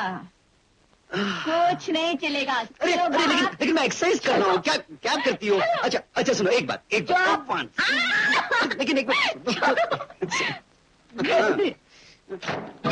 कुछ नहीं चलेगा। अरे लेकिन मैं एक्सरसाइज कर रहा हूँ। क्या क्या करती हो? अच्छा सुनो, एक बात लेकिन एक बात